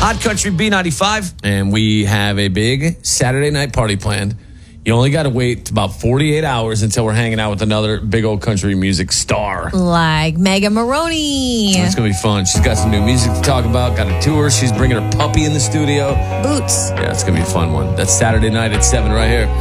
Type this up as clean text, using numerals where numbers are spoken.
Hot Country B95. And we have a big Saturday night party planned. You only got to wait about 48 hours until we're hanging out with another big old country music star. Like Mega Maroney. It's going to be fun. She's got some new music to talk about, got a tour. She's bringing her puppy in the studio. Boots. Yeah, it's going to be a fun one. That's Saturday night at 7 right here.